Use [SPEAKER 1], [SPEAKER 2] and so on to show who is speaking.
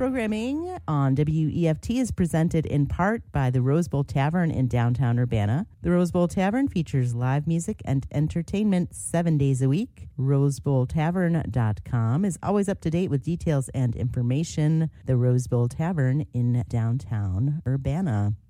[SPEAKER 1] programming on WEFT is presented in part by the Rose Bowl Tavern in downtown Urbana. The Rose Bowl Tavern features live music and entertainment 7 days a week. RoseBowlTavern.com is always up to date with details and information. The Rose Bowl Tavern in downtown Urbana.